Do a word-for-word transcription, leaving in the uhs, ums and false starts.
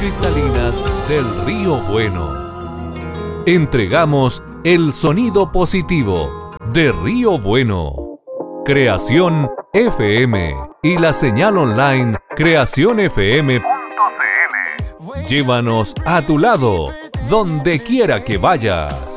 cristalinas del Río Bueno. Entregamos el sonido positivo de Río Bueno. Creación F M y la señal online creación f m punto c l. Llévanos a tu lado, donde quiera que vayas.